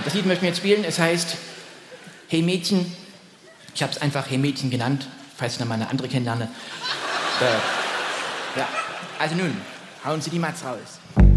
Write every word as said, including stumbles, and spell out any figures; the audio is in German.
das Lied möchten wir jetzt spielen. Es heißt Hey Mädchen. Ich habe es einfach Hey Mädchen genannt, falls ich noch mal eine andere kennenlerne. äh, ja. Also nun, hauen Sie die Mats raus.